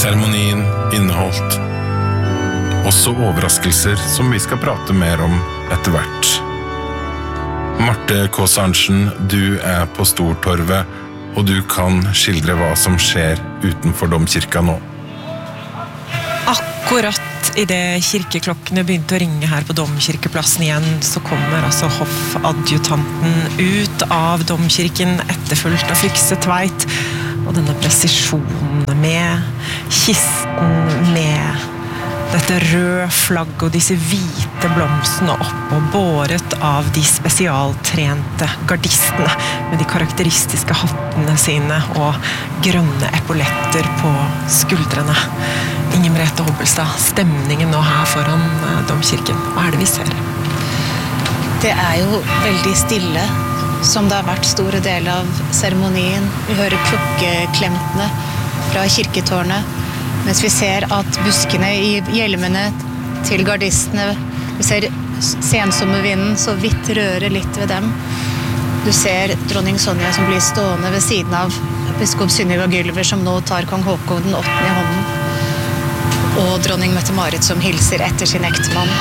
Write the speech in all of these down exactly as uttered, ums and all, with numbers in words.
Seremonien inneholdt også overraskelser som vi skal prate mer om etter hvert. Marte Kaas Arntzen, du er på Stortorvet, og du kan skildre hva som skjer utenfor domkirka nå. Akkurat i det kirkeklokkene begynte å ringe her på domkirkeplassen igjen, så kommer altså hoffadjutanten ut av domkirken, etterfulgt av Fykse Tveit, og denne presisjonen med kisten, med dette røde flagg og disse hvite blomstene opp og båret av de spesialtrente gardistene med de karakteristiske hattene sine og grønne epauletter på skuldrene. Inger Merete Hobbelstad, stemningen nå her foran domkirken. Hva er det vi ser? Det er jo veldig stille, som det har vært store deler av seremonien. Vi hører klokkeklemtene fra kirketårnet, mens vi ser at buskene i hjelmene til gardistene, vi ser sensommervinden så vidt røre litt ved dem. Du ser dronning Sonja som blir stående ved siden av biskop Sunniva Gylver, som nå tar kong Håkon den åttende i hånden, og dronning Mette-Marit som hilser etter sin ektemann.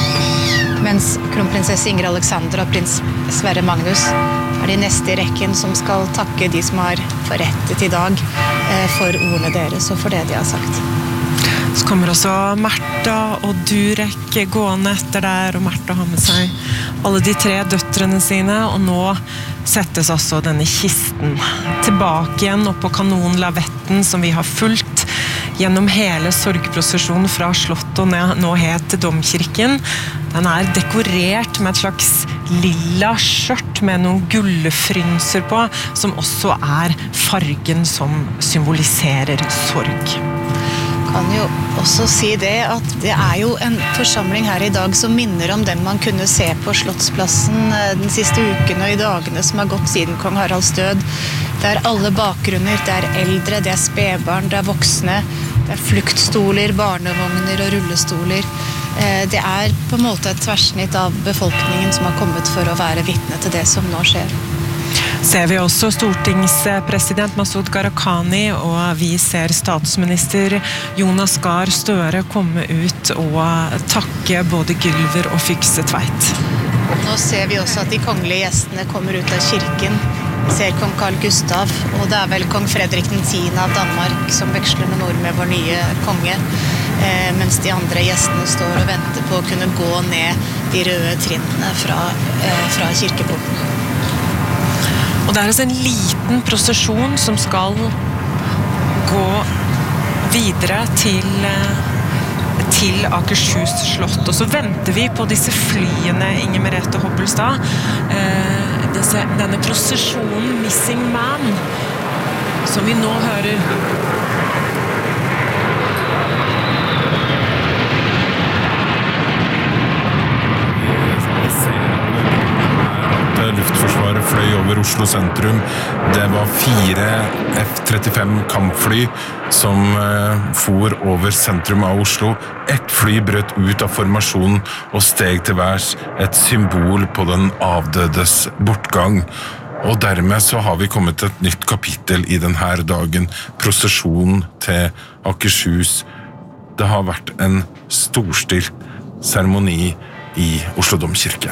Mens kronprinsesse Ingrid Alexandra og prins Sverre Magnus er de neste i rekken som skal takke de som har forrettet i dag for ordene deres og for det de har sagt. Så kommer også Märtha og Durek gående etter der, og Märtha har med seg alle de tre døtrene sine, og nå settes altså denne kisten tilbake igjen opp på kanonlavetten som vi har fulgt gjennom hele sorgprosesjonen fra slottet og nå helt til domkirken. Den er dekorert med et slags lilla skjørt med noen gullfrynser på, som også er fargen som symboliserer sorg. Kan jo også si det at det er jo en forsamling her i dag som minner om dem man kunne se på Slottsplassen den siste uken og i dagene som har gått siden kong Haralds død. Det er alle bakgrunner, det er eldre, det er spedbarn, det er voksne, det er fluktstoler, barnevogner og rullestoler. Det er på en måte et tverrsnitt av befolkningen som har kommet for å være vitne til det som nå skjer. Ser vi også stortingspresident Masud Gharahkhani, og vi ser statsminister Jonas Gahr Støre komme ut og takke både Gylver og Fykse Tveit. Nå ser vi også at de kongelige gjestene kommer ut av kirken. Vi ser kong Carl Gustav, og det er vel kong Fredrik den tiende av Danmark som veksler med ord med vår nye konge, eh, mens de andre gjestene står og venter på å kunne gå ned de røde trinnene fra, eh, fra kirkeporten. Og det er altså en liten prosesjon som skal gå videre til, til Akershus slott. Og så venter vi på disse flyene, Inger Merete Hobbelstad. Eh, disse, denne prosesjonen Missing Man, som vi nå hører. Luftforsvaret fløy over Oslo sentrum. Det var fire F trettifem kampfly som uh, for over sentrum av Oslo. Et fly brøt ut av formasjonen og steg til værs, et symbol på den avdødes bortgang. Og dermed så har vi kommet til et nytt kapittel i denne dagen, prosesjonen til Akershus. Det har vært en storstilt seremoni i Oslo domkirke.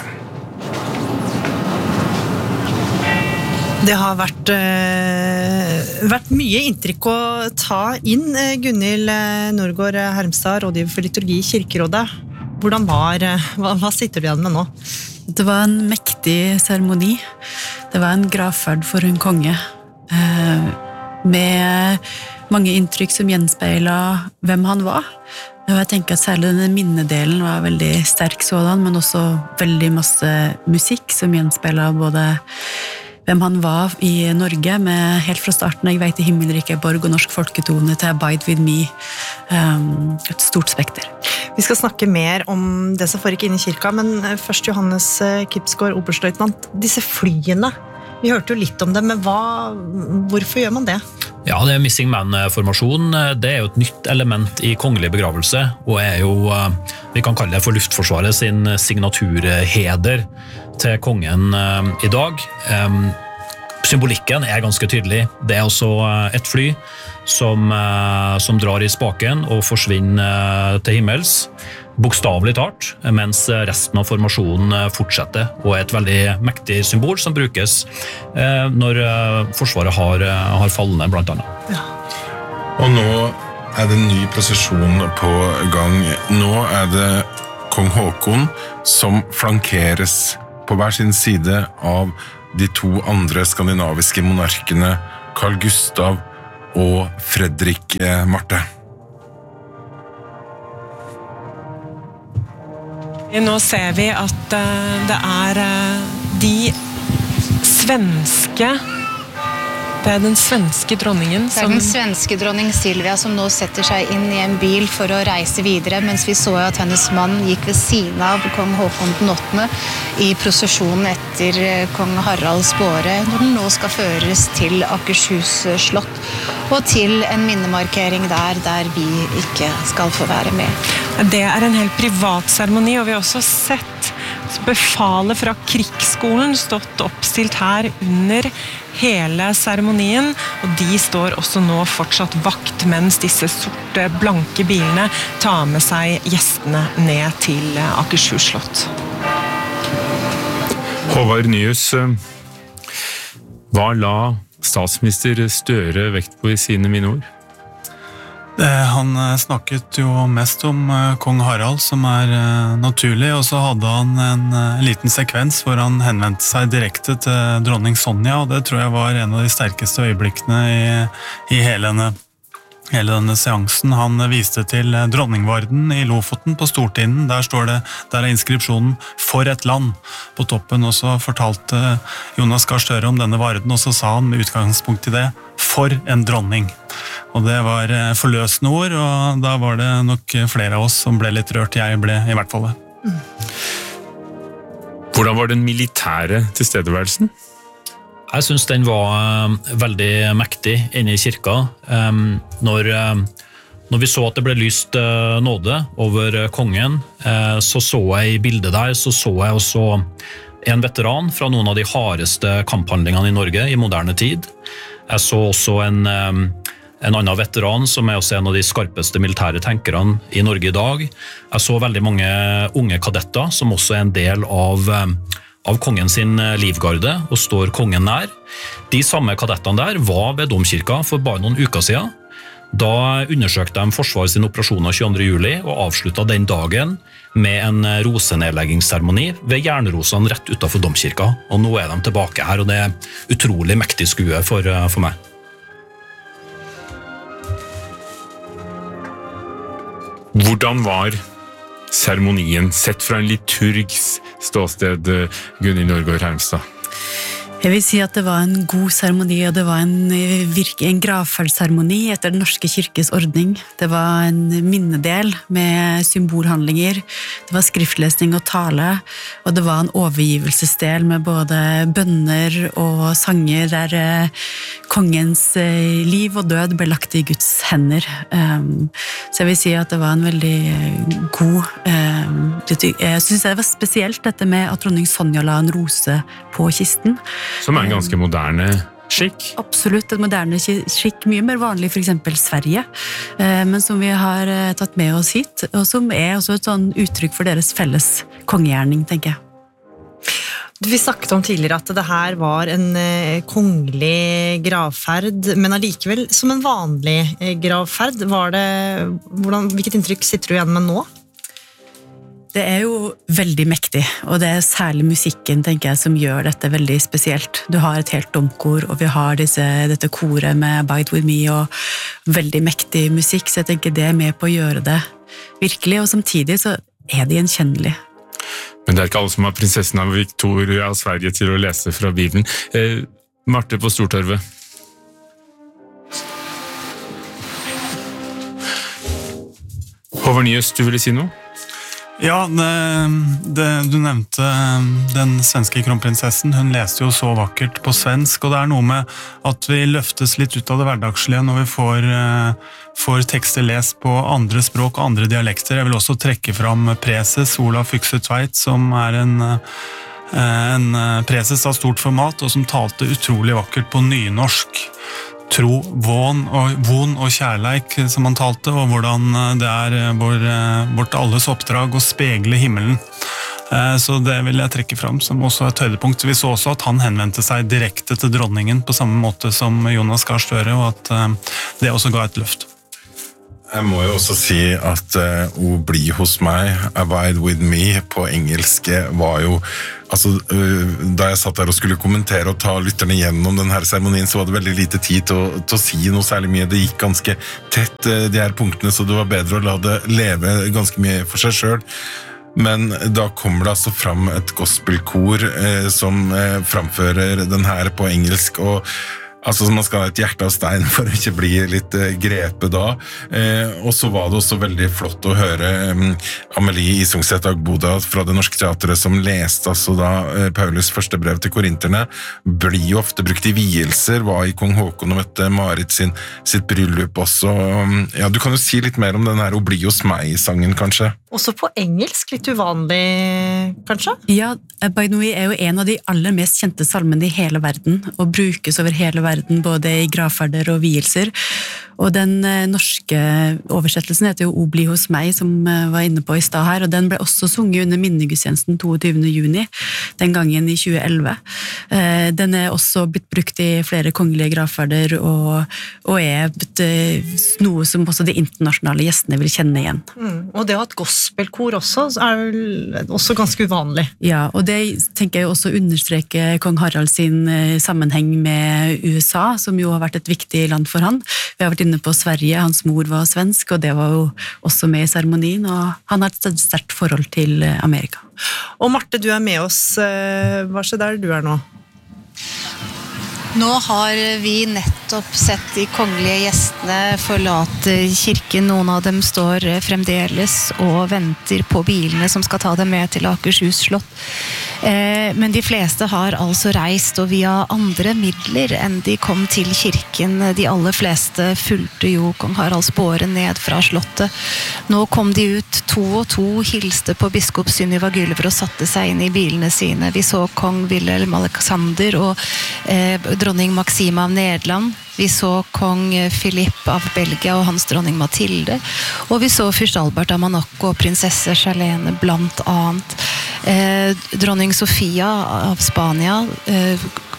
Det har vært, uh, vært mye inntrykk å ta inn. Gunhild Nordgaard Hermstad, rådgiver for liturgi i Kirkerådet. Hvordan var, hva, hva sitter du igjen med nå? Det var en mektig seremoni. Det var en gravferd for en konge, uh, med mange inntrykk som gjenspeilet hvem han var. Og jeg tenker at særlig denne minnedelen var veldig sterk sådan, men også veldig masse musikk som gjenspeilet både hvem han var i Norge, med helt fra starten Jeg vet i himmelriket Borg og norsk folketone til Abide with me, um, et stort spekter. Vi skal snakke mer om det som foregikk inne i kirka, men først Johannes Kipsgaard, oberstløytnant. Disse flyene, vi hørte jo litt om det, men hva, hvorfor gjør man det? Ja, det er Missing Man-formasjon. Det er jo et nytt element i kongelig begravelse, og er jo, vi kan kalle det for Luftforsvaret sin signaturheder til kongen i dag. symbolikken er ganske tydelig. Det er også et fly som, som drar i spaken og forsvinner til himmels, bokstavelig talt, mens resten av formasjonen fortsetter, og er et veldig mektig symbol som brukes når Forsvaret har, har fallende, blant annet. Ja. Og nå er det en ny prosesjon på gang. Nå er det kong Håkon som flankeres på hver sin side av de to andre skandinaviske monarkene, Carl Gustav og Fredrik Marte. Nå ser vi at det er de svenske Det er den svenske dronningen som... Det er den svenske dronning Silvia som nå setter seg inn i en bil for å reise videre, mens vi så at hennes mann gikk ved siden av kong Håkon den åttende i prosesjonen etter kong Haralds båre, når den nå skal føres til Akershus slott, og til en minnemarkering der, der vi ikke skal få være med. Det er en helt privat seremoni, og vi har også sett befalet fra krigsskolen stått oppstilt her under hele seremonien, og de står også nå fortsatt vakt mens disse sorte, blanke bilene tar med seg gjestene ned til Akershus slott. Håvard Nyhus, hva la statsminister Støre vekt på i sine minneord? Han snakket jo mest om kong Harald, som er naturlig, og så hadde han en liten sekvens hvor han henvendte seg direkte til dronning Sonja, og det tror jeg var en av de sterkeste øyeblikkene i, i hele, denne, hele denne seansen. Han viste til dronningvarden i Lofoten på Stortinden, der står det, der er inskripsjonen «For et land» på toppen, og så fortalte Jonas Gahr Støre om denne varden, og så sa han med utgangspunkt i det «For en dronning». Og det var forløsende ord, og da var det nok flere av oss som ble litt rørt. Jeg ble i hvert fall det. Mm. Hvordan var den militære tilstedeværelsen? Jeg synes den var veldig mektig inne i kirka. Når, når vi så at det ble lyst nåde over kongen, så så jeg i bildet der, så så jeg også en veteran fra noen av de hardeste kamphandlingene i Norge i moderne tid. Jeg så også en... En annen veteran som er også en av de skarpeste militære tenkerne i Norge i dag. Jeg så veldig mange unge kadetter som også er en del av, av kongen sin livgarde og står kongen nær. De samme kadettene der var ved domkirka for bare noen uker siden. Da undersøkte de Forsvaret sin operasjoner tjueandre juli og avsluttet den dagen med en rosenedleggingsseremoni ved jernrosene rett utenfor domkirka. Og nå er de tilbake her, og det er utrolig mektig skue for, for meg. Hvordan var seremonien sett fra en liturgs ståsted, Gunhild Nørgaard Hermstad? Jeg vil si at det var en god seremoni, og det var en, virke, en gravferdsseremoni etter den norske kirkes ordning. Det var en minnedel med symbolhandlinger, det var skriftlesning og tale, og det var en overgivelsesdel med både bønner og sanger der eh, kongens eh, liv og død ble lagt i Guds hender. Um, så jeg vil si at det var en veldig god... Um, jeg synes det var spesielt dette med at dronning Sonja la en rose på kisten. Som er en ganske moderne skikk. Absolutt, en moderne skikk, mye mer vanlig for eksempel Sverige, men som vi har tatt med oss hit, og som er også et sånn uttrykk for deres felles kongegjerning, tenker jeg. Vi snakket om tidligere at det her var en kongelig gravferd, men allikevel som en vanlig gravferd. Var det, hvordan, hvilket inntrykk sitter du igjen med nå? Det er jo veldig mektig, og det er særlig musikken, tenker jeg, som gjør dette veldig spesielt. Du har et helt domkor, og vi har disse, dette koret med Bide With Me, og veldig mektig musikk, så jeg tenker det er med på å gjøre det virkelig, og samtidig så er det gjenkjennelig. Men det er ikke alle som har prinsessen av Victoria av Sverige til å lese fra Bibelen. Eh, Marte på Stortorvet. Håvard Nyhus, du ville si noe? Ja, det, det, du nevnte den svenske kronprinsessen. Hun leste jo så vakkert på svensk, og det er noe med at vi løftes litt ut av det hverdagslige når vi får, får tekster lest på andre språk og andre dialekter. Jeg vil også trekke fram preses Olav Fykse Tveit, som er en, En preses av stort format, og som talte utrolig vakkert på nynorsk. Tro, vån og, von og kjærleik, som han talte, og hvordan det er vår, vårt alles oppdrag å spegle himmelen. Så det vil jeg trekke fram som også et høydepunkt. Vi så også at han henvendte seg direkte til dronningen på samme måte som Jonas Gahr Støre, og at det også ga et løft. Jeg må jo også si at uh, O bli hos meg, Abide with me på engelsk var jo, altså uh, da jeg satt der og skulle kommentere og ta lytterne gjennom denne seremonien, så var det veldig lite tid til å, til å si noe særlig mye. Det gikk ganske tett, uh, de her punktene, så det var bedre å la det leve ganske mye for seg selv. Men da kommer det altså fram et gospelkor eh, som eh, framfører den her på engelsk, og altså man skal ha et hjerte av stein for å ikke bli litt eh, grepet da. Eh, og så var det også veldig flott å høre eh, Amelie Isungset Agboda fra Det Norske Teatret som leste altså da eh, Paulus første brev til korinterne, blir jo ofte brukt i vielser, var i Kong Håkon og møtte Marit sin, sitt bryllup også. Ja, du kan jo si litt mer om den her O bli hos meg-sangen kanskje. Også på engelsk, litt uvanlig, kanskje? Ja, Abide with me er jo en av de aller mest kjente salmene i hele verden, og brukes over hele verden, både i gravferder og vielser. Og den norske oversettelsen heter jo O bli hos meg, som var inne på i stad her, og den ble også sunget under minnegudstjenesten toogtyvende juni, den gangen i tjue elleve. Den er også blitt brukt i flere kongelige gravferder, og, og er noe som også de internasjonale gjestene vil kjenne igjen. Mm, og det å ha et gospelkor også, er vel også ganske uvanlig. Ja, og det tenker jeg også understreker kong Harald sin sammenheng med U S A, som jo har vært et viktig land for han. Vi har vært inne på Sverige, hans mor var svensk, og det var jo også med i seremonien, og han har et sterkt forhold til Amerika. Og Marte, du er med oss. Hva skjer der du er nå? Nå har vi nettopp sett de kongelige gjestene forlate kirken. Noen av dem står fremdeles og venter på bilene som skal ta dem med til Akershus slott. Men de fleste har altså reist, og via andre midler enn de kom til kirken. De aller fleste fulgte jo kong Haralds båre ned fra slottet. Nå kom de ut to og to, hilste på biskop Sunniva Gylver og satte seg inn i bilene sine. Vi så kong Wilhelm Alexander og eh, dronning Maxima av Nederland. Vi så kong Philip av Belgia og hans dronning Mathilde. Og vi så fyrst Albert av Monaco og prinsesse Charlene blant annet. Eh, dronning Sofia av Spania, eh,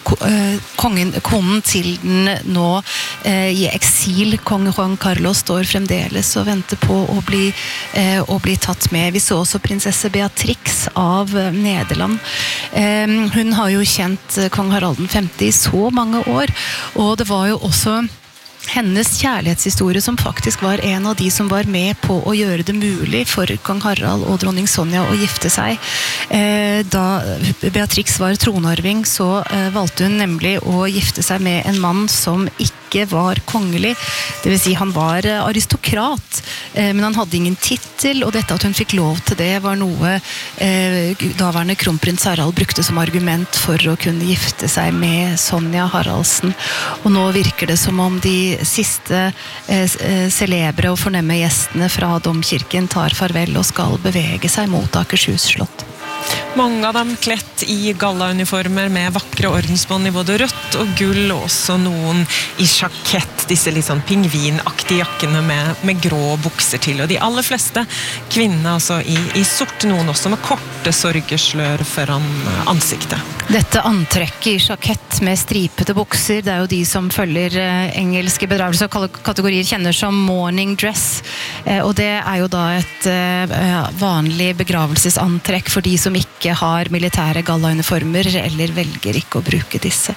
kongen, konen til den nå eh, i eksil, kong Juan Carlos, står fremdeles og venter på å bli, eh, å bli tatt med. Vi så også prinsesse Beatrix av Nederland. Eh, hun har jo kjent kong Harald den femte i så mange år, og det var jo også hennes kjærlighetshistorie som faktisk var en av de som var med på å gjøre det mulig for kong Harald og dronning Sonja å gifte seg. Eh, da Beatrix var tronarving, så eh, valgte hun nemlig å gifte seg med en mann som ikke var kongelig. Det vil si, han var aristokrat, eh, men han hadde ingen titel, og dette at hun fikk lov til det var noe eh, daværende kronprins Harald brukte som argument for å kunne gifte seg med Sonja Haraldsen. Og nå virker det som om de siste eh, celebre og fornemme gjestene fra domkirken tar farvel og skal bevege seg mot Akershus slott. Mange av dem klett i gallauniformer med vakre ordensbånd i både rødt og gull, og også noen i sjakett, disse litt sånn pingvinaktige jakkene med, med grå bukser til, og de aller fleste kvinnene altså i, i sort, noen også med korte sorgeslør foran ansiktet. Dette antrekket i sjakett med stripete bukser, det er jo de som følger eh, engelske bedragelser og kategorier kjenner som morning dress, eh, og det er jo da et eh, vanlig begravelsesantrekk for de som ikke har militære gallauniformer eller velger ikke å bruke disse.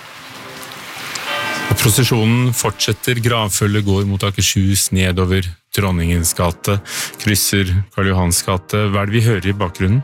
Og prosesjonen fortsetter, gravfølget går mot Akershus, nedover Dronningens gate, krysser Karl Johans gate. Hva er det vi hører i bakgrunnen?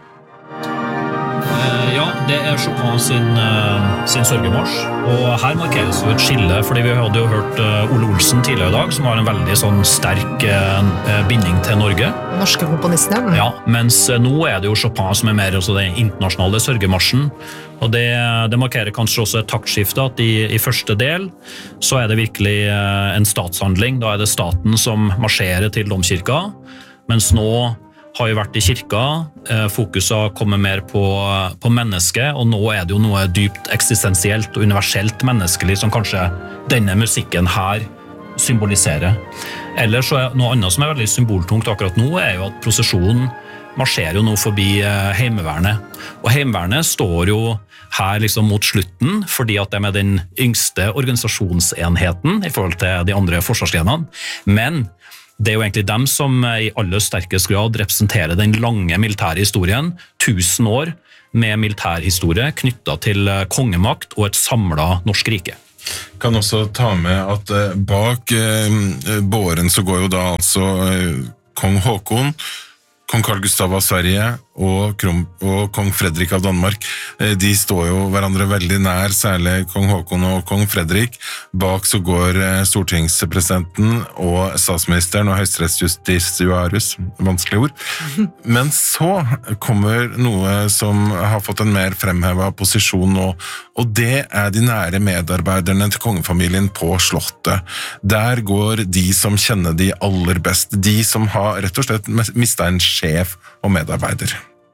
Ja, det er Chopin sin, sin sørgemarsj, og her markeres jo et skille, fordi vi hadde jo hørt Ole Olsen tidligere i dag, som har en veldig sånn sterk binding til Norge. Norske komponistene. Ja, mens nå er det jo Chopin som er mer altså den internasjonale sørgemarsjen, og det, det markerer kanskje også et taktskifte, at i, i første del så er det virkelig en statshandling, da er det staten som marsjerer til domkirka, mens nå har jo vært i kirka, fokuset har kommet mer på, på mennesket, og nå er det jo noe dypt eksistensielt og universelt menneskelig som kanskje denne musikken her symboliserer. Ellers så er noe annet som er veldig symboltungt akkurat nå, er jo at prosesjonen marsjerer jo nå forbi heimevernet. Og heimevernet står jo her liksom mot slutten, fordi at de er den yngste organisasjonsenheten i forhold til de andre forsvarsgrenene. Men det er jo egentlig dem som i aller sterkest grad representerer den lange militære historien, tusen år med militærhistorie knyttet til kongemakt og et samlet norsk rike. Kan også ta med at bak båren så går jo da altså kong Håkon, kong Carl Gustav av Sverige og, Krom, og kong Fredrik av Danmark. De står jo hverandre veldig nær, særlig kong Håkon og kong Fredrik. Bak så går stortingspresidenten og statsministeren og høyesterettsjustitiarius, vanskelig ord. Men så kommer noe som har fått en mer fremhevet posisjon nå, og det er de nære medarbeiderne til kongefamilien på slottet. Der går de som kjenner de aller best, de som har rett og slett mistet en sjef og medarbeider.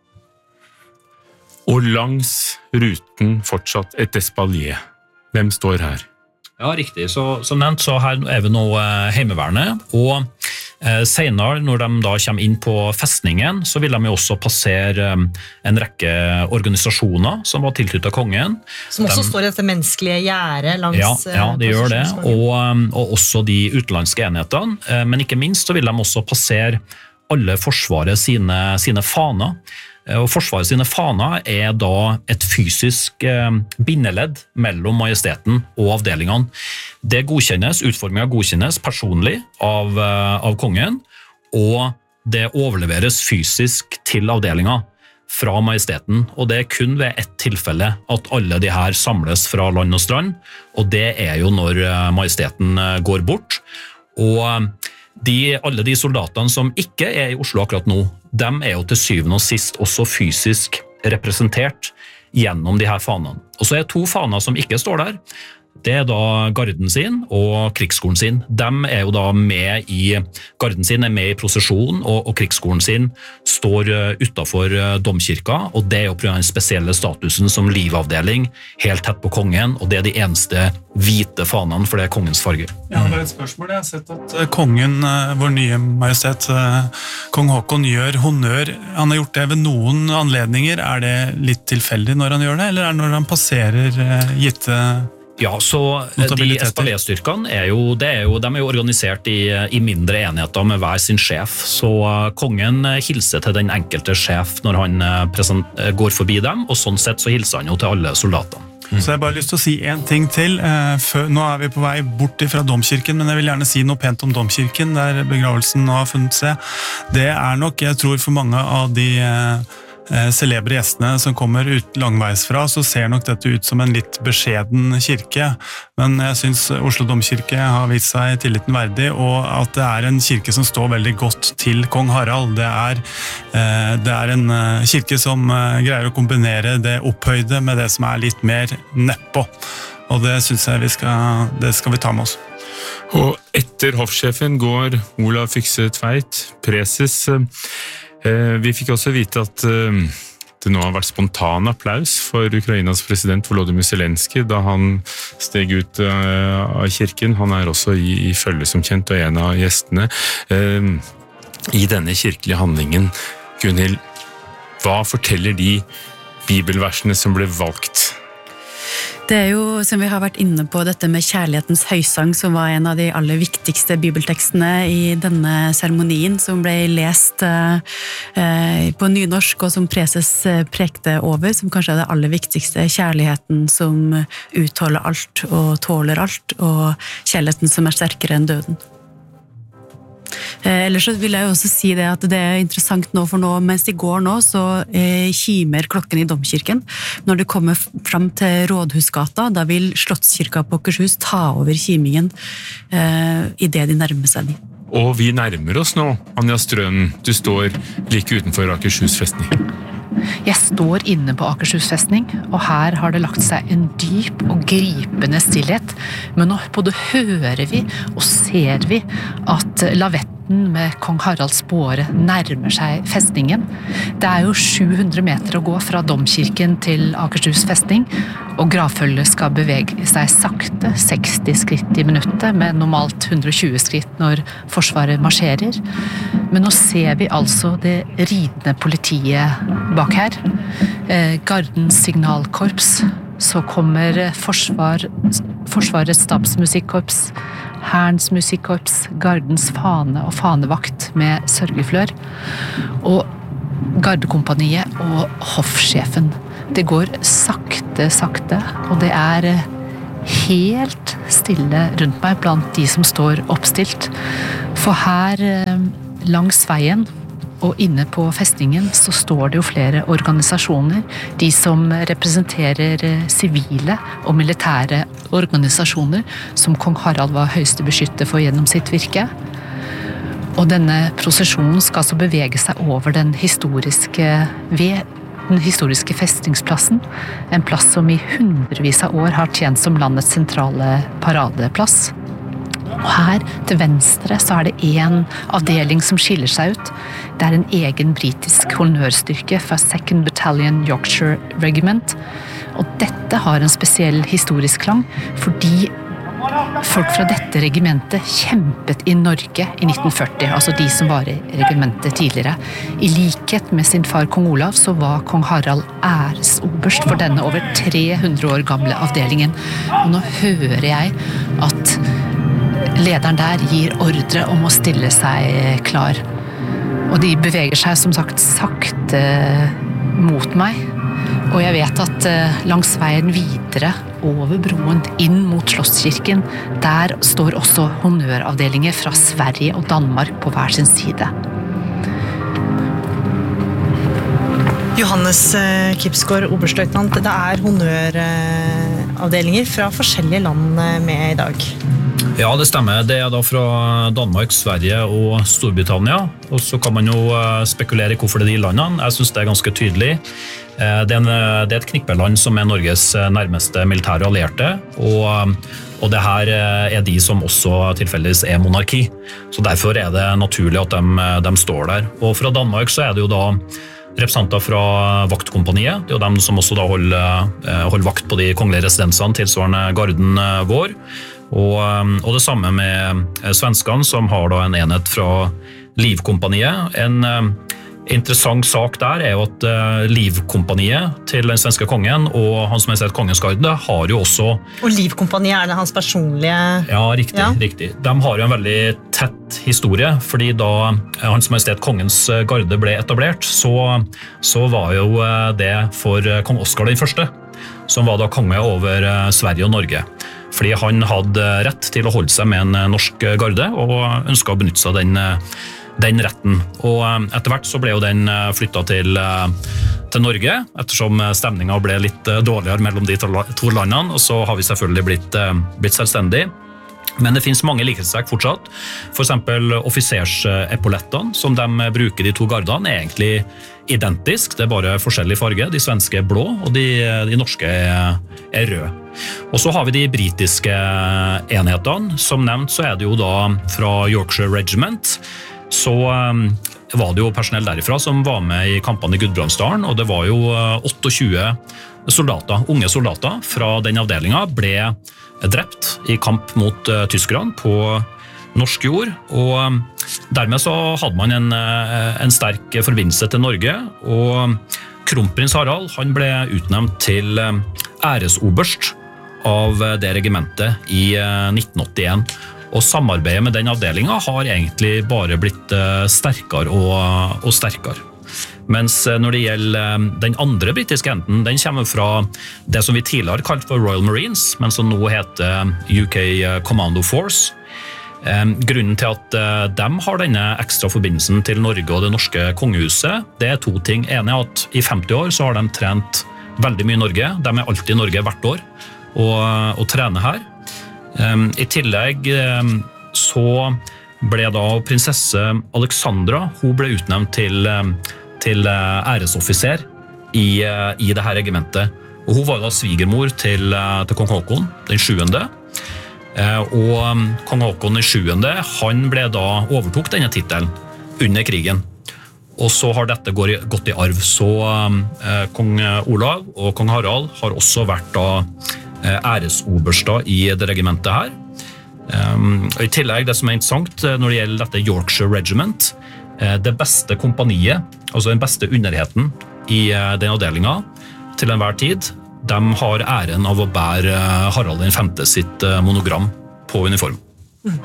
Og langs ruten fortsatt et espalier. Hvem står her? Ja, riktig. Så, som nevnt, så her er vi nå heimevernet, og eh, senere, når de da kommer inn på festningen, så vil de jo også passere eh, en rekke organisasjoner som var tilknyttet kongen. Som også de, står i dette menneskelige gjerde langs... Ja, ja, de gjør det, og, og også de utenlandske enhetene, eh, men ikke minst så vil de også passere alle forsvaret sine, sine faner. Og forsvaret sine faner er da et fysisk eh, bindeledd mellom majesteten og avdelingene. Det godkjennes, utformingen godkjennes personlig av, eh, av kongen, og det overleveres fysisk til avdelingen fra majesteten. Og det er kun ved ett tilfelle at alle de her samles fra land og strand, og det er jo når majesteten går bort. Og De, alle de soldatene som ikke er i Oslo akkurat nå, de er jo til syvende og sist også fysisk representert gjennom de her fanene. Og så er det to faner som ikke står der. Det er da garden sin og krigsskolen sin. De er jo da med i, garden sin er med i prosesjon, og, og krigsskolen sin står utenfor domkirka, og det er jo på grunn av den spesielle statusen som livavdeling, helt tett på kongen, og det er de eneste hvite fanene, for det er kongens farge. Ja, det er et spørsmål. Jeg har sett at kongen, vår nye majestet, kong Håkon, gjør honnør. Han har gjort det ved noen anledninger. Er det litt tilfeldig når han gjør det, eller er det når han passerer gitte... Ja, så de espalierstyrkene er jo, det er jo, de er jo organisert i, i mindre enheter med hver sin sjef, så kongen hilser til den enkelte sjef når han present, går forbi dem, og sånn sett så hilser han jo til alle soldatene. Mm. Så jeg har bare lyst til å si en ting til. Nå er vi på vei bort fra domkirken, men jeg vil gjerne si noe pent om domkirken, der begravelsen nå har funnet seg. Det er nok, jeg tror for mange av de celebre gjestene som kommer ut langveisfra, så ser nok dette ut som en litt beskjeden kirke, men jeg synes Oslo domkirke har vist seg tilliten verdig, og at det er en kirke som står veldig godt til kong Harald. Det er, det er en kirke som greier å kombinere det opphøyde med det som er litt mer nedpå, og det synes jeg vi skal, det skal vi ta med oss. Og etter hoffsjefen går Olav Fykse Tveit, preses. Vi fikk også vite at det nå har vært spontan applaus for Ukrainas president Volodymyr Zelenskyj da han steg ut av kirken. Han er også i, i følge som kjent og en av gjestene. I denne kirkelige handlingen, Gunhild, hva forteller de bibelversene som ble valgt? Det er jo, som vi har vært inne på, dette med kjærlighetens høysang, som var en av de aller viktigste bibeltekstene i denne seremonien, som ble lest eh, på nynorsk, og som preses prekte over, som kanskje er det aller viktigste. Kjærligheten som utholder alt og tåler alt, og kjærligheten som er sterkere enn døden. Eh, ellers så vil jeg jo også si det at det er interessant nå, for nå, mens de går nå, så eh, kimer klokken i domkirken. Når det kommer fram til Rådhusgata, da vil Slottskirka på Akershus ta over kimingen eh, i det de nærmer seg de. Og vi nærmer oss nå, Anja Strøen. Du står like utenfor Akershus festning. Jeg står inne på Akershus festning, og her har det lagt seg en dyp og gripende stillhet. Men nå både hører vi og ser vi at lavetten garden med kong Haralds båre nærmer seg festningen. Det er jo sju hundre meter å gå fra domkirken til Akershus festning, og gravfølget skal bevege seg sakte, seksti skritt i minuttet, med normalt hundre og tjue skritt når forsvaret marsjerer. Men nå ser vi altså det ridende politiet bak her. Eh, Gardens signalkorps, så kommer forsvar, Forsvarets stabsmusikkorps, Hærens musikkorps, Gardens fane og fanevakt med sørgeflør, og gardekompaniet og hoffsjefen. Det går sakte, sakte, og det er helt stille rundt meg blant de som står oppstilt. For her langs veien og inne på festningen så står det jo flere organisasjoner, de som representerer sivile og militære organisasjoner som kong Harald var høyeste beskytter for gjennom sitt virke. Og denne prosesjonen skal så bevege seg over den historiske ved den historiske festningsplassen, en plass som i hundrevis av år har tjent som landets sentrale paradeplass. Og her til venstre så er det en avdeling som skiller seg ut. Det er en egen britisk honnørstyrke fra second Battalion Yorkshire Regiment. Og dette har en spesiell historisk klang, fordi folk fra dette regimentet kjempet i Norge i nitten førti, altså de som var i regimentet tidligere. I likhet med sin far kong Olav så var kong Harald æresoberst for denne over tre hundre år gamle avdelingen. Og nå hører jeg at lederen der gir ordre om å stille seg klar. Og de beveger seg som sagt sakte mot meg. Og jeg vet at langs veien videre over broen inn mot Slottskirken, der står også honnøravdelinger fra Sverige og Danmark på hver sin side. Johannes Kipsgaard, oberstløytnant, det er honnøravdelinger fra forskjellige land med i dag. Ja, det stemmer. Det er da fra Danmark, Sverige og Storbritannia. Og så kan man jo spekulere i hvorfor det er de landene. Jeg synes det er ganske tydelig. Det er, en, det er et knippeland som er Norges nærmeste militære allierte, og, og det her er de som også tilfeldigvis er monarki. Så derfor er det naturlig at de, de står der. Og fra Danmark så er det jo da representanter fra vaktkompaniet. Det er jo dem som også da holder, holder vakt på de kongelige residensene tilsvarende garden vår. Og, og det samme med svenskene, som har da en enhet fra Livkompaniet. En interessant sak der er jo at Livkompaniet til den svenske kongen og Hans Majestet Kongens Garde har jo også... Og Livkompaniet, er det hans personlige... Ja, riktig, ja. riktig. De har jo en veldig tett historie, fordi da Hans Majestet Kongens Garde ble etablert, så, så var jo det for kong Oscar den første, som var da konge over Sverige og Norge. Fordi han hadde rett til å holde seg med en norsk garde, og ønsket å benytte seg av den, den retten. Og etter hvert så ble jo den flyttet til, til Norge, ettersom stemningen ble litt dårligere mellom de to landene, og så har vi selvfølgelig blitt, blitt selvstendig. Men det finnes mange likhetstrekk fortsatt. For eksempel offisersepaulettene som de bruker de to gardene er egentlig identisk, det er bare forskjellig farge. De svenske er blå, og de, de norske er, er røde. Og så har vi de britiske enhetene. Som nevnt så er det jo da fra Yorkshire Regiment. Så um, var det jo personell derifra som var med i kampene i Gudbrandsdalen, og det var jo tjueåtte soldater, unge soldater fra den avdelingen ble drept i kamp mot uh, tyskerne på norsk jord, og um, dermed så hadde man en, uh, en sterk forbindelse til Norge, og kronprins Harald han ble utnevnt til um, æresoberst av uh, det regimentet i uh, nitten åttien, og samarbeidet med den avdelingen har egentlig bare blitt uh, sterkere og, og sterkere. Mens når det gjelder den andre britiske enden, den kommer fra det som vi tidligere kalte for Royal Marines, men som nå heter U K Commando Force. Grunnen til at de har denne ekstra forbindelsen til Norge og det norske kongehuset, det er to ting. En er at i femti år så har de trent veldig mye i Norge. De er alltid i Norge hvert år og, og trener her. I tillegg så ble da prinsesse Alexandra, hun ble utnevnt til til æresoffiser i, i det her regimentet. Og hun var da svigermor til, til kong Håkon, den sjuende. Og kong Håkon i sjuende, han ble da overtok denne titelen under krigen. Og så har dette gått i arv. Så eh, kong Olav og kong Harald har også vært da eh, æresoberster i det regimentet her. Um, I tillegg, det som er interessant når det gjelder dette Yorkshire Regiment, eh, det beste kompaniet, altså den beste underheten i eh, den avdelingen til enhver tid, de har æren av å bære eh, Harald den femte sitt eh, monogram på uniform. Mm.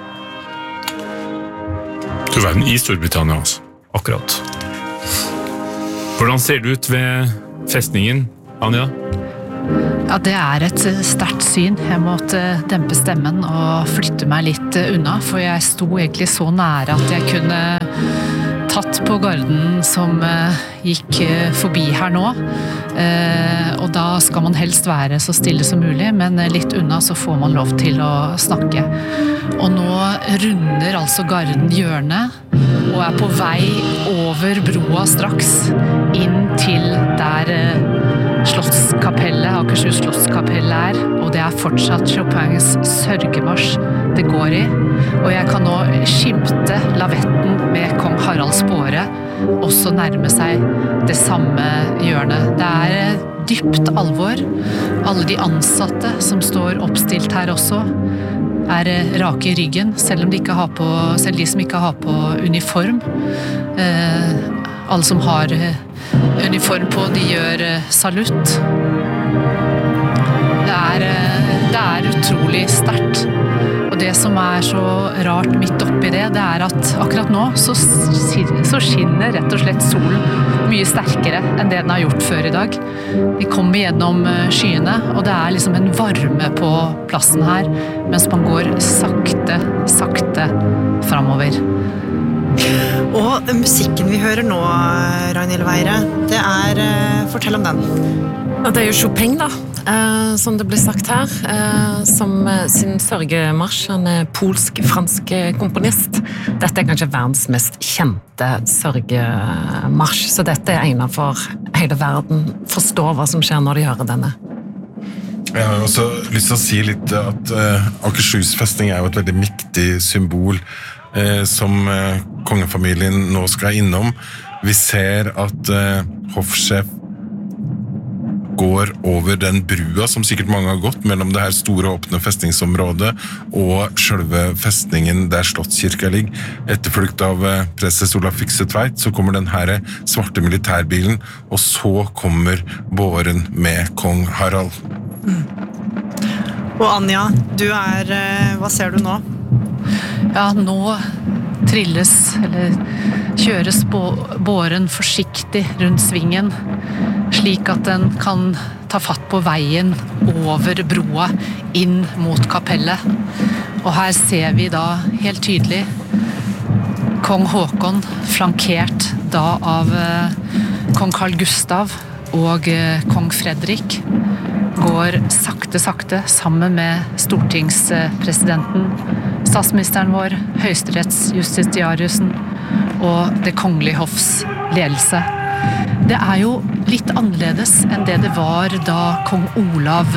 Du verden i Storbritannia, altså. Akkurat. Hvordan ser det ut ved festningen, Anja? Ja, det er et sterkt syn. Jeg måtte dempe stemmen og flytte meg litt unna, for jeg sto egentlig så nære at jeg kunne tatt på garden som gikk forbi her nå. Og da skal man helst være så stille som mulig, men litt unna så får man lov til å snakke. Og nå runder altså garden hjørnet og er på vei over broa straks inn til der Slottskapellet, Akershus Slottskapellet er, og det er fortsatt Chopins sørgemarsj det går i. Og jeg kan nå skimte lavetten med kong Haralds båre også nærme seg det samme hjørnet. Det er dypt alvor. Alle de ansatte som står oppstilt her også er rake i ryggen, selv om de ikke har på, selv de som ikke har på uniform. Eh, alle som har uniform på, de gjør salutt. Det er, det er utrolig sterkt. Og det som er så rart midt oppi det, det er at akkurat nå så, så skinner rett og slett solen mye sterkere enn det den har gjort før i dag. Vi kommer gjennom skyene, og det er liksom en varme på plassen her, mens man går sakte, sakte fremover. Og musikken vi hører nå, Ragnhild Weire, det er, fortell om den. Ja, det er jo Chopin da, eh, som det ble sagt her, eh, som sin sørgemarsj. Han er polsk-fransk komponist. Dette er kanskje verdens mest kjente sørgemarsj, så dette er egnet for hele verden. Forstå hva som skjer når de hører denne. Jeg har også lyst til å si litt at uh, Akershus festning er jo et veldig viktig symbol uh, som uh, kongefamilien nå skal innom. Vi ser at uh, hoffsjef går over den brua som sikkert mange har gått mellom det her store åpne festningsområdet og selve festningen der Slottskirka ligger. Etterfulgt av preses Olav Fykse Tveit så kommer den her svarte militærbilen, og så kommer båren med kong Harald. Mm. Og Anja, du er, hva ser du nå? Ja, nå trilles, eller kjøres båren forsiktig rundt svingen, slik at den kan ta fatt på veien over broa inn mot kapellet. Og her ser vi da helt tydelig kong Håkon flankert da av eh, kong Carl Gustav og eh, kong Fredrik går sakte, sakte sammen med stortingspresidenten, statsministeren vår, høyesterettsjustitiariusen og det kongelige hoffs ledelse. Det er jo litt annerledes enn det det var da kong Olav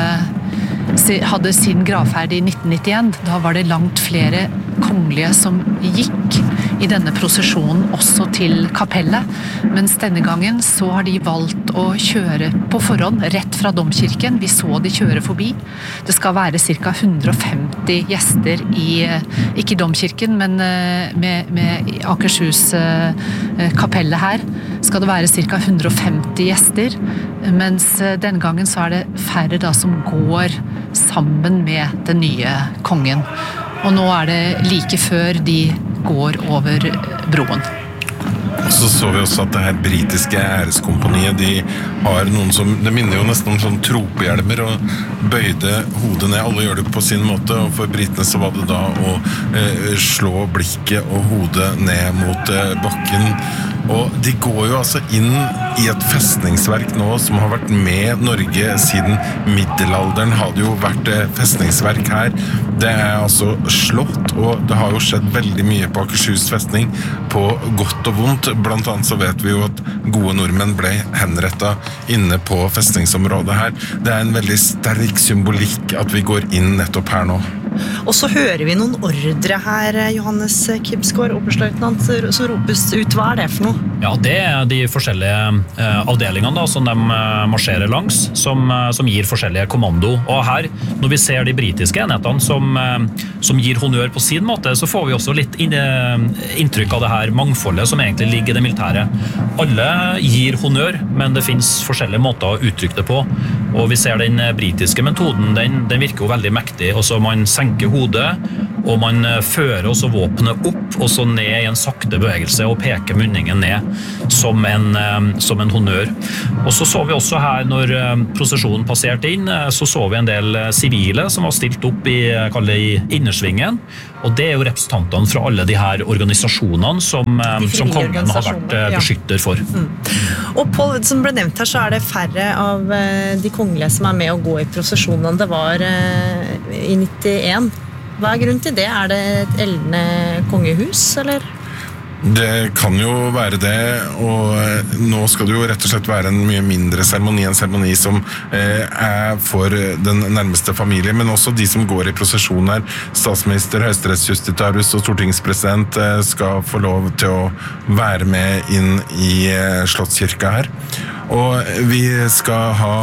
hadde sin gravferd i nitten nittien. Da var det langt flere kongelige som gikk i denne prosesjonen også til kapellet. Mens denne gangen så har de valgt å kjøre på forhånd rett fra domkirken. Vi så de kjøre forbi. Det skal være ca. hundre og femti gjester i, ikke i domkirken, men med, med Akershus kapellet her skal det være ca. hundre og femti gjester, mens denne gangen så er det færre da som går sammen med den nye kongen. Og nå er det like før de går over broen. Og så så vi også at det her britiske æreskompaniet, de har noen som, det minner jo nesten om sånn tropehjelmer, og bøyde hodet ned. Alle gjør det på sin måte, og for britene så var det da å eh, slå blikket og hodet ned mot eh, bakken. Og de går jo altså inn i et festningsverk nå som har vært med Norge siden middelalderen. Hadde jo vært eh, festningsverk her. Det er altså slått, og det har jo skjedd veldig mye på Akershus festning, på godt og vondt. Blant annet så vet vi jo at gode nordmenn ble henrettet inne på festningsområdet her. Det er en veldig sterk symbolikk at vi går inn nettopp her nå. Og så hører vi noen ordre her, Johannes Kibsgaard, oberstløytnant, som ropes ut. Hva er det for noe? Ja, det er de forskjellige eh, avdelingene da, som de eh, marsjerer langs, som, eh, som gir forskjellige kommando. Og her, når vi ser de britiske enhetene som, eh, som gir honnør på sin måte, så får vi også litt inn, eh, inntrykk av det her mangfoldet som egentlig ligger i det militære. Alle gir honnør, men det finnes forskjellige måter å uttrykke det på. Og vi ser den britiske metoden, den, den virker jo veldig mektig. Også man senker hodet, og man fører også våpenet opp, og så ned i en sakte bevegelse, og peker munningen ned som en, som en honnør. Og så så vi også her, når prosesjonen passerte inn, så så vi en del sivile som var stilt opp i, kaller det, i innersvingen, og det er jo representantene fra alle de her organisasjonene som, som kongen har vært beskytter for. Ja. Mm. Og Paul, som ble nevnt her, så er det færre av de kongelige som er med å gå i prosesjonene. Det var i nittien. Hva er grunnen til det? Er det et eldende kongehus, eller? Det kan jo være det, og nå skal det jo rett og slett være en mye mindre seremoni, en seremoni som er for den nærmeste familie, men også de som går i prosesjon her. Statsminister, høyesterettsjustitiarius og stortingspresident skal få lov til å være med inn i Slottskirka her. Og vi skal ha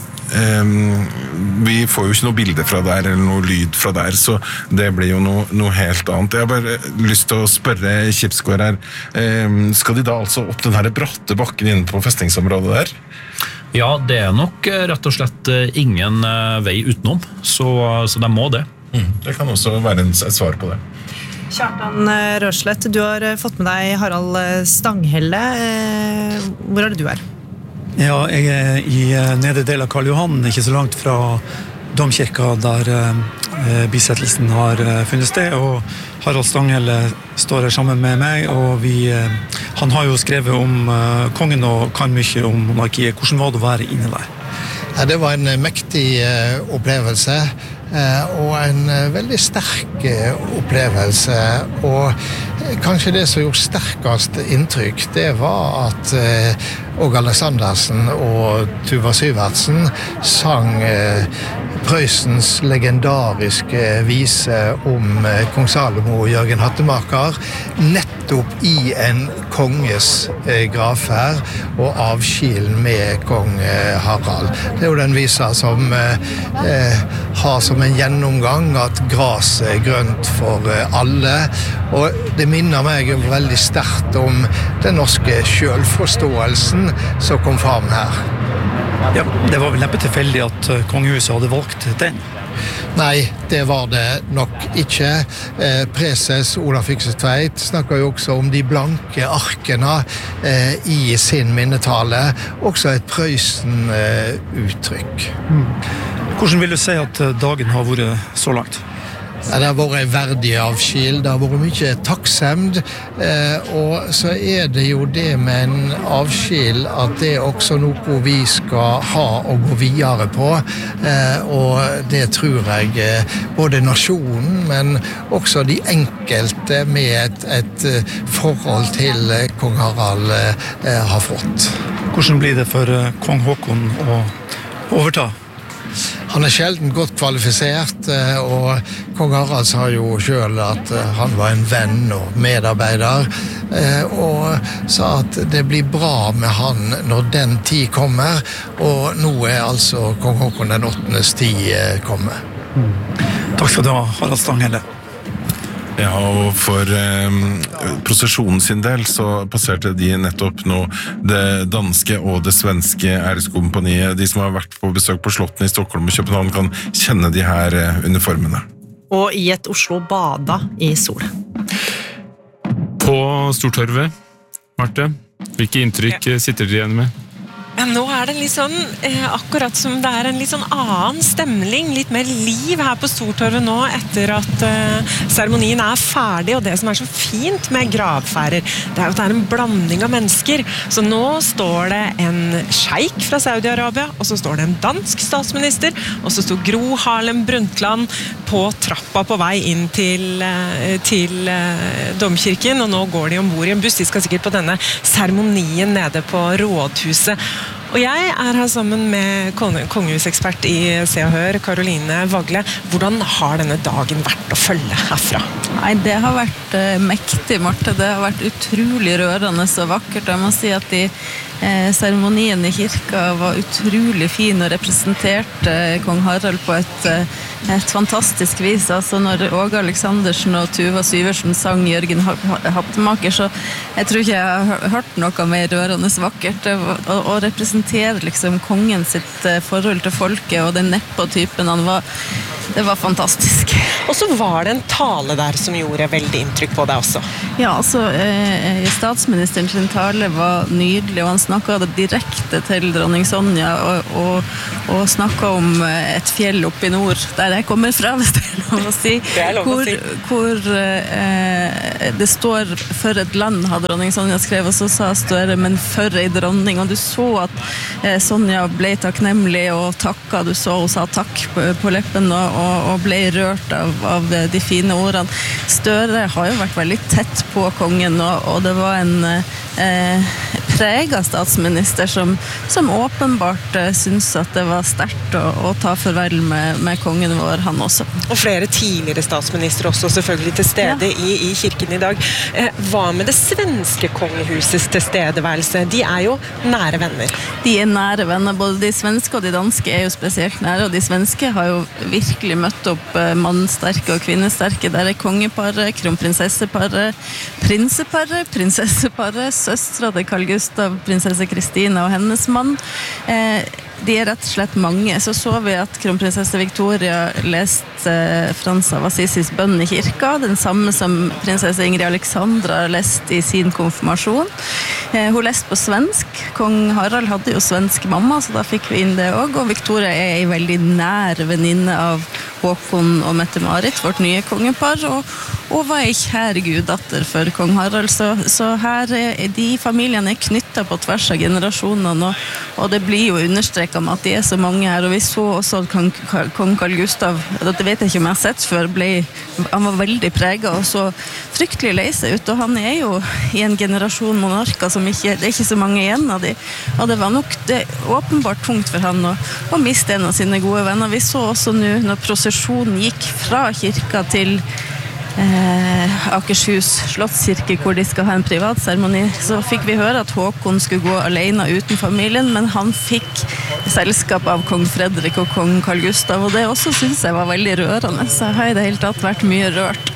Um, vi får jo ikke noe bilde fra der eller noe lyd fra der, så det blir jo noe, noe helt annet. Jeg har bare lyst til å spørre Kibsgaard her, um, skal de da altså opp den her bratte bakken inne på festningsområdet der? Ja, det er nok rett og slett ingen vei utenom, så, så de må det. Mm, det kan også være en, et svar på det. Kjartan Rørslett, du har fått med deg Harald Stanghelle. Hvor er det du er? Ja, jeg er i nedre del av Karl Johan, ikke så langt fra domkirka der eh, bisettelsen har funnet sted, og Harald Stanghelle står her sammen med meg, og vi, eh, han har jo skrevet om eh, kongen og kan mye om monarkiet. Hvordan var det å være inne der? Ja, det var en mektig eh, opplevelse, eh, og en eh, veldig sterk eh, opplevelse, og eh, kanskje det som gjorde sterkest inntrykk, det var at eh, Åge Aleksandersen og Tuva Syvertsen sang eh, Prøysens legendariske vise om eh, kong Salomo og Jørgen Hattemaker, nettopp i en konges eh, gravferd og avskilen med kong eh, Harald. Det er jo den visa som eh, eh, har som en gjennomgang at gras er grønt for eh, alle, og det minner meg veldig sterkt om den norske selvforståelsen som kom fram her. Ja, det var vel neppe tilfeldig at kongehuset hadde valgt den? Nei, det var det nok ikke. Eh, preses Olav Fykse Tveit snakker jo også om de blanke arkene eh, i sin minnetale. Også et Prøysen-uttrykk. Eh, mm. Hvordan vil du si at dagen har vært så langt? Ja, det har vært en verdig avskil, det har vært mye takksemd, eh, og så er det jo det med en avskil at det er også noe vi skal ha og gå videre på, eh, og det tror jeg eh, både nasjonen, men også de enkelte med et, et forhold til eh, kong Harald eh, har fått. Hvordan blir det for eh, kong Håkon å overta? Han er sjelden godt kvalifisert, og kong Harald sa jo selv at han var en venn og medarbeider, og sa at det blir bra med han når den tid kommer, og nå er altså kong Håkon den åttendes tid kommet. Mm. Takk skal du ha, Harald Stanghelle. Ja, og for eh, prosesjonen sin del så passerte de nettopp nå det danske og det svenske æreskompaniet. De som har vært på besøk på slottene i Stockholm og København kan kjenne de her eh, uniformene. Og i et Oslo bada i sol. På Stortorvet, Marte, hvilke inntrykk sitter dere igjen med? Ja, nå er det litt sånn, eh, akkurat som det er en litt sånn annen stemning, litt mer liv her på Stortorvet nå, etter at eh, seremonien er ferdig, og det som er så fint med gravferder, det er jo at det er en blanding av mennesker. Så nå står det en sjeik fra Saudi-Arabia, og så står det en dansk statsminister, og så står Gro Harlem Brundtland på trappa på vei inn til, eh, til eh, domkirken, og nå går de ombord i en buss. De skal sikkert på denne seremonien nede på rådhuset. Og jeg er her sammen med kongehusekspert i Se og Hør, Karoline Vagle. Hvordan har denne dagen vært å følge herfra? Nei, det har vært eh, mektig, Marte. Det har vært utrolig rørende og vakkert. Jeg må si at de eh, seremonien i kirka var utrolig fin og representerte eh, kong Harald på et, eh, et fantastisk vis. Altså når Åge Aleksandersen og Tuva Syversen sang Jørgen Hattemaker, så jeg tror ikke jeg har hørt noe mer rørende vakkert. Å, å representere liksom kongen sitt eh, forhold til folket og den neppo-typen han var, det var fantastisk. Og så var det en tale der som gjorde veldig inntrykk på deg også. Ja, altså, eh, statsministeren sin tale var nydelig, og han snakket direkte til dronning Sonja, og, og, og snakket om et fjell oppe i nord, der jeg kommer fra, hvis det er lov å si. Det er lov hvor, å si. Hvor eh, det står for et land, hadde dronning Sonja skrevet, og så sa Støre, men for ei dronning, og du så at eh, Sonja ble takknemlig og takket, du så hun sa takk på, på leppen, og, og ble rørt av av de fine ordene. Støre har jo vært veldig tett på kongen, og, og det var en eh, preget statsminister som, som åpenbart eh, synes at det var sterkt å, å ta farvel med, med kongen vår, han også. Og flere tidligere statsminister også selvfølgelig til stede ja. i, i kirken i dag. Eh, hva med det svenske kongehusets tilstedeværelse? De er jo nære venner. De er nære venner, både de svenske og de danske er jo spesielt nære, og de svenske har jo virkelig møtt opp eh, mannsterke og kvinnesterke. Der er kongeparet, kronprinsesseparet, prinseparet, prinsesseparet, søstra til Carl Gustav, prinsesse Kristina og hennes mann. Eh, de er rett og slett mange. Så så vi at kronprinsesse Victoria leste eh, Frans av Assisis bønn i kirka, den samme som prinsesse Ingrid Alexandra leste i sin konfirmasjon. Eh, hun leste på svensk. Kong Harald hadde jo svensk mamma, så da fikk vi inn det også. Og Victoria er en veldig nær venninne av Håkon og Mette-Marit, vårt nye kongepar, og, og var en kjær guddatter for kong Harald. Så, så her er de familiene er knyttet på tvers av generasjonene, og, og det blir jo understreket med at de er så mange her. Og vi så også at kong, kong Carl Gustav, det vet jeg ikke om jeg har sett før, ble, han var veldig preget og så fryktelig lei seg ut, og han er jo i en generasjon monarker som ikke, det er ikke så mange igjen av de, og det var nok det, åpenbart tungt for han å, å miste en av sine gode venner. Vi så også nå når prosesjonen gikk fra kirka til Eh, Akershus slottskirke, hvor de skal ha en privat seremoni, så fikk vi høre at Håkon skulle gå alene uten familien, men han fikk selskap av kong Fredrik og kong Carl Gustav, og det også synes jeg var veldig rørende, så jeg har i det hele tatt vært mye rørt.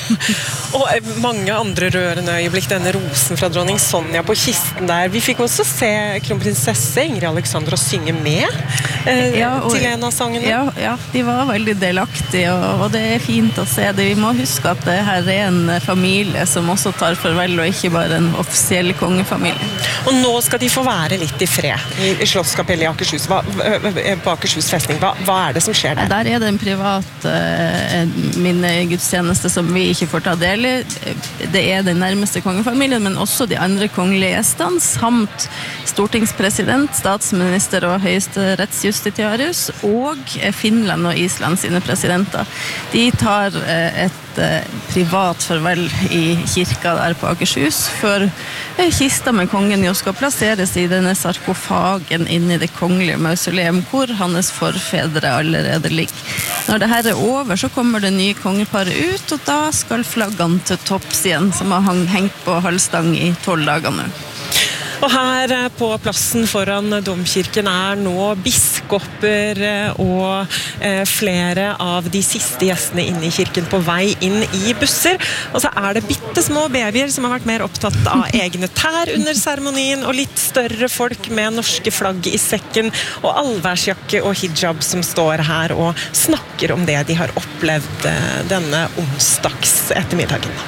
Og mange andre rørende øyeblikk, denne rosen fra dronning Sonja på kisten der. Vi fikk også se kronprinsesse Ingrid Alexandra synge med eh, ja, og, til en av sangene. Ja, ja, de var veldig delaktige, og, og det er fint å se det. Vi må huske at det her er en familie som også tar farvel, og ikke bare en offisiell kongefamilie. Og nå skal de få være litt i fred i, i Slottskapellet i Akershus. Hva, på Akershus festning. Hva, hva er det som skjer der? Der er det en privat eh, minnegudstjeneste som vi ikke får ta del i. Det er den nærmeste kongefamilien, men også de andre kongelige gjestene, samt stortingspresident, statsminister og høyesterettsjustitiarius, og Finland og Island sine presidenter. De tar eh, et privat farvel i kirka der på Akershus, før kista med kongen jo skal plasseres i denne sarkofagen inn i det kongelige mausoleum, hvor hans forfedre allerede ligger. Når det her er over, så kommer det nye kongeparet ut, og da skal flaggene til topps igjen, som har hengt på halvstang i tolv dager nå. Og her på plassen foran domkirken er nå biskoper og flere av de siste gjestene inne i kirken på vei inn i busser. Og så er det bittesmå babyer som har vært mer opptatt av egne tær under seremonien, og litt større folk med norske flagg i sekken og allværsjakke og hijab som står her og snakker om det de har opplevd denne onsdags ettermiddagen.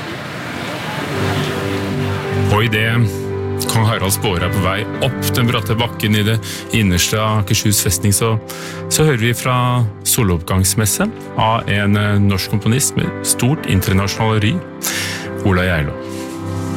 Og i det kong Haralds båre er på vei opp den bratte bakken i det innerste av Akershus festning, så, så hører vi fra soloppgangsmesse av en norsk komponist med stort internasjonal ry, Ola Gjerlo.